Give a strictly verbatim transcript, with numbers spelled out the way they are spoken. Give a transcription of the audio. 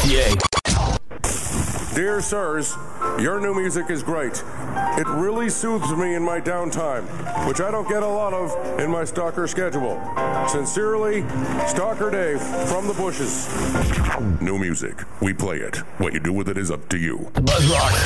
T A. Dear sirs, your new music is great. It really soothes me in my downtime, which I don't get a lot of in my Stalker schedule. Sincerely, Stalker Dave from the bushes. New music. We play it. What you do with it is up to you. Buzz Rock.